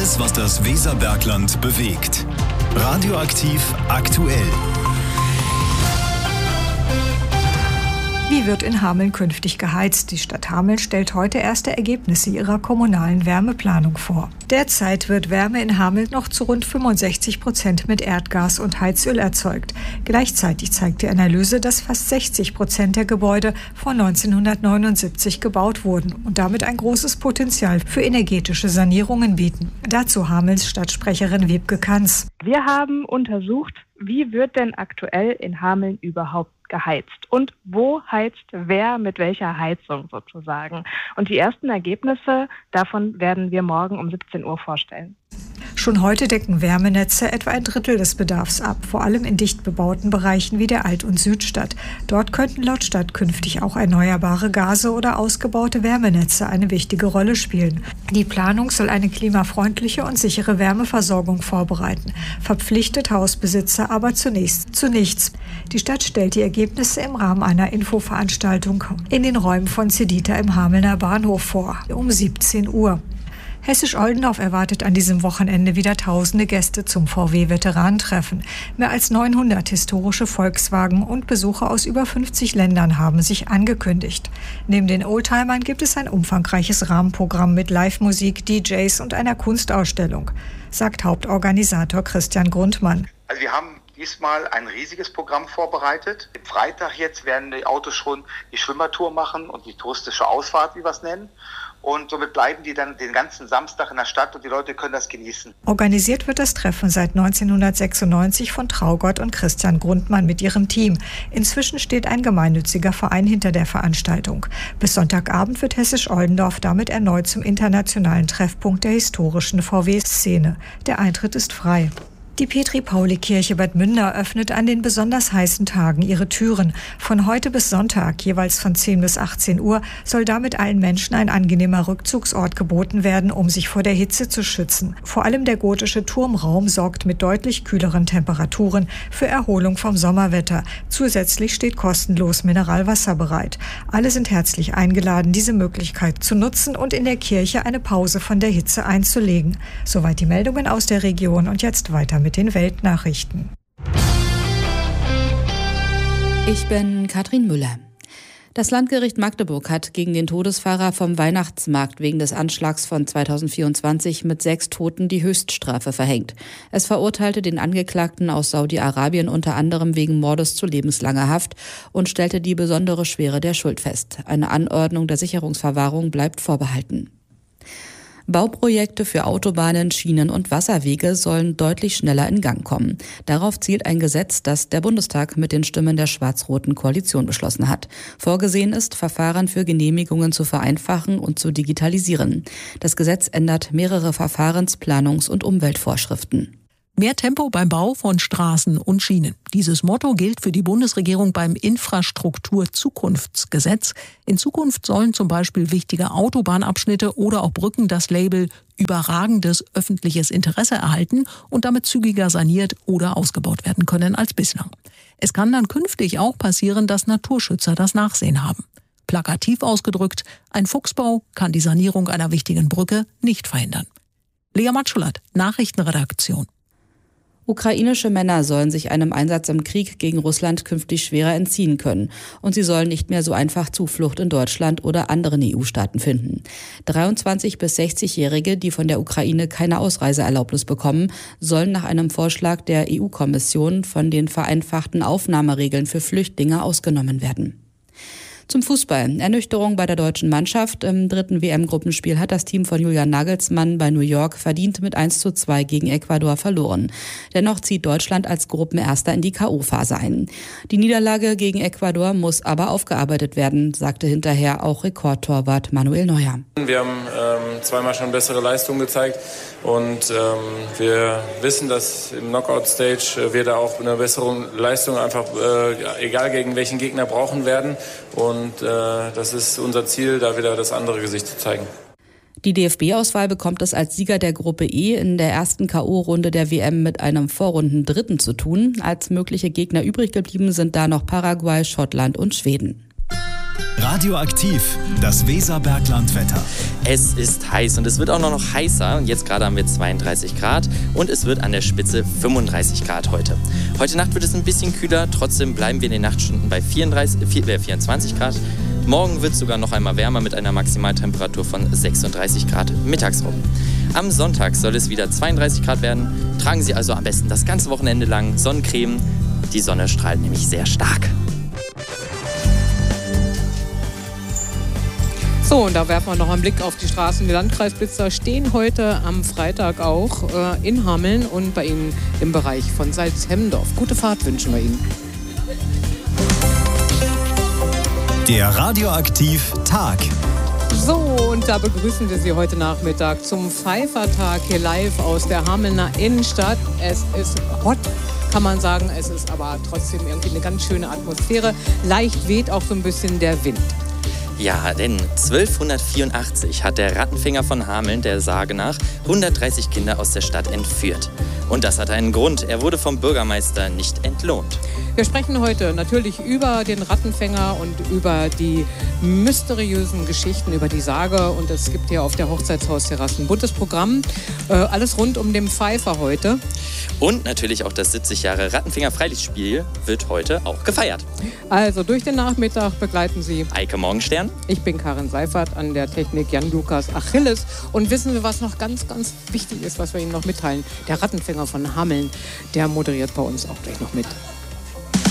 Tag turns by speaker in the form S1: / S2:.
S1: Alles, was das Weserbergland bewegt. Radioaktiv aktuell.
S2: Wie wird in Hameln künftig geheizt? Die Stadt Hameln stellt heute erste Ergebnisse ihrer kommunalen Wärmeplanung vor. Derzeit wird Wärme in Hameln noch zu rund 65% mit Erdgas und Heizöl erzeugt. Gleichzeitig zeigt die Analyse, dass fast 60% der Gebäude von 1979 gebaut wurden und damit ein großes Potenzial für energetische Sanierungen bieten. Dazu Hamelns Stadtsprecherin Wiebke Kanz.
S3: Wir haben untersucht, wie wird denn aktuell in Hameln überhaupt geheizt und wo heizt wer mit welcher Heizung sozusagen. Und die ersten Ergebnisse davon werden wir morgen um 17 Uhr vorstellen.
S2: Schon heute decken Wärmenetze etwa ein Drittel des Bedarfs ab, vor allem in dicht bebauten Bereichen wie der Alt- und Südstadt. Dort könnten laut Stadt künftig auch erneuerbare Gase oder ausgebaute Wärmenetze eine wichtige Rolle spielen. Die Planung soll eine klimafreundliche und sichere Wärmeversorgung vorbereiten, verpflichtet Hausbesitzer aber zunächst zu nichts. Die Stadt stellt die Ergebnisse im Rahmen einer Infoveranstaltung in den Räumen von Cedita im Hamelner Bahnhof vor, um 17 Uhr. Hessisch-Oldendorf erwartet an diesem Wochenende wieder tausende Gäste zum VW-Veteranentreffen. Mehr als 900 historische Volkswagen und Besucher aus über 50 Ländern haben sich angekündigt. Neben den Oldtimern gibt es ein umfangreiches Rahmenprogramm mit Live-Musik, DJs und einer Kunstausstellung, sagt Hauptorganisator Christian Grundmann.
S4: Also wir haben diesmal ein riesiges Programm vorbereitet. Am Freitag jetzt werden die Autos schon die Schwimmertour machen und die touristische Ausfahrt, wie wir es nennen. Und somit bleiben die dann den ganzen Samstag in der Stadt und die Leute können das genießen.
S2: Organisiert wird das Treffen seit 1996 von Traugott und Christian Grundmann mit ihrem Team. Inzwischen steht ein gemeinnütziger Verein hinter der Veranstaltung. Bis Sonntagabend wird Hessisch-Oldendorf damit erneut zum internationalen Treffpunkt der historischen VW-Szene. Der Eintritt ist frei. Die Petri-Pauli-Kirche Bad Münder öffnet an den besonders heißen Tagen ihre Türen. Von heute bis Sonntag, jeweils von 10 bis 18 Uhr, soll damit allen Menschen ein angenehmer Rückzugsort geboten werden, um sich vor der Hitze zu schützen. Vor allem der gotische Turmraum sorgt mit deutlich kühleren Temperaturen für Erholung vom Sommerwetter. Zusätzlich steht kostenlos Mineralwasser bereit. Alle sind herzlich eingeladen, diese Möglichkeit zu nutzen und in der Kirche eine Pause von der Hitze einzulegen. Soweit die Meldungen aus der Region und jetzt weiter mit den Weltnachrichten.
S5: Ich bin Katrin Müller. Das Landgericht Magdeburg hat gegen den Todesfahrer vom Weihnachtsmarkt wegen des Anschlags von 2024 mit 6 Toten die Höchststrafe verhängt. Es verurteilte den Angeklagten aus Saudi-Arabien unter anderem wegen Mordes zu lebenslanger Haft und stellte die besondere Schwere der Schuld fest. Eine Anordnung der Sicherungsverwahrung bleibt vorbehalten. Bauprojekte für Autobahnen, Schienen und Wasserwege sollen deutlich schneller in Gang kommen. Darauf zielt ein Gesetz, das der Bundestag mit den Stimmen der schwarz-roten Koalition beschlossen hat. Vorgesehen ist, Verfahren für Genehmigungen zu vereinfachen und zu digitalisieren. Das Gesetz ändert mehrere Verfahrens-, Planungs- und Umweltvorschriften.
S6: Mehr Tempo beim Bau von Straßen und Schienen. Dieses Motto gilt für die Bundesregierung beim Infrastrukturzukunftsgesetz. In Zukunft sollen zum Beispiel wichtige Autobahnabschnitte oder auch Brücken das Label überragendes öffentliches Interesse erhalten und damit zügiger saniert oder ausgebaut werden können als bislang. Es kann dann künftig auch passieren, dass Naturschützer das Nachsehen haben. Plakativ ausgedrückt, ein Fuchsbau kann die Sanierung einer wichtigen Brücke nicht verhindern. Lea Matschulat, Nachrichtenredaktion.
S5: Ukrainische Männer sollen sich einem Einsatz im Krieg gegen Russland künftig schwerer entziehen können. Und sie sollen nicht mehr so einfach Zuflucht in Deutschland oder anderen EU-Staaten finden. 23- bis 60-Jährige, die von der Ukraine keine Ausreiseerlaubnis bekommen, sollen nach einem Vorschlag der EU-Kommission von den vereinfachten Aufnahmeregeln für Flüchtlinge ausgenommen werden. Zum Fußball. Ernüchterung bei der deutschen Mannschaft. Im 3. WM-Gruppenspiel hat das Team von Julian Nagelsmann bei New York verdient mit 1:2 gegen Ecuador verloren. Dennoch zieht Deutschland als Gruppenerster in die K.O.-Phase ein. Die Niederlage gegen Ecuador muss aber aufgearbeitet werden, sagte hinterher auch Rekordtorwart Manuel Neuer.
S7: Wir haben zweimal schon bessere Leistungen gezeigt und wir wissen, dass im Knockout-Stage wir da auch eine bessere Leistung einfach, egal gegen welchen Gegner, brauchen werden. Und das ist unser Ziel, da wieder das andere Gesicht zu zeigen.
S5: Die DFB-Auswahl bekommt es als Sieger der Gruppe E in der ersten K.O.-Runde der WM mit einem Vorrundendritten zu tun. Als mögliche Gegner übrig geblieben sind da noch Paraguay, Schottland und Schweden.
S1: Radioaktiv, das Weserberglandwetter.
S8: Es ist heiß und es wird auch noch heißer. Jetzt gerade haben wir 32 Grad und es wird an der Spitze 35 Grad heute. Heute Nacht wird es ein bisschen kühler, trotzdem bleiben wir in den Nachtstunden bei 24 Grad. Morgen wird es sogar noch einmal wärmer mit einer Maximaltemperatur von 36 Grad mittags rum. Am Sonntag soll es wieder 32 Grad werden. Tragen Sie also am besten das ganze Wochenende lang Sonnencreme. Die Sonne strahlt nämlich sehr stark.
S6: So, und da werfen wir noch einen Blick auf die Straßen. Die Landkreisblitzer stehen heute am Freitag auch in Hameln und bei Ihnen im Bereich von Salzhemdorf. Gute Fahrt wünschen wir Ihnen.
S1: Der Radioaktiv-Tag.
S6: So, und da begrüßen wir Sie heute Nachmittag zum Pfeifertag hier live aus der Hamelner Innenstadt. Es ist hot, kann man sagen. Es ist aber trotzdem irgendwie eine ganz schöne Atmosphäre. Leicht weht auch so ein bisschen der Wind.
S8: Ja, denn 1284 hat der Rattenfänger von Hameln, der Sage nach, 130 Kinder aus der Stadt entführt. Und das hat einen Grund. Er wurde vom Bürgermeister nicht entlohnt.
S6: Wir sprechen heute natürlich über den Rattenfänger und über die mysteriösen Geschichten, über die Sage. Und es gibt hier auf der Hochzeitshausterrasse ein buntes Programm. Alles rund um den Pfeifer heute.
S8: Und natürlich auch das 70 Jahre Rattenfänger-Freilichtspiel wird heute auch gefeiert.
S6: Also durch den Nachmittag begleiten Sie
S8: Eike Morgenstern.
S6: Ich bin Karin Seifert, an der Technik Jan-Lukas Achilles. Und wissen Sie, was noch ganz, ganz wichtig ist, was wir Ihnen noch mitteilen? Der Rattenfänger von Hameln, der moderiert bei uns auch gleich noch mit.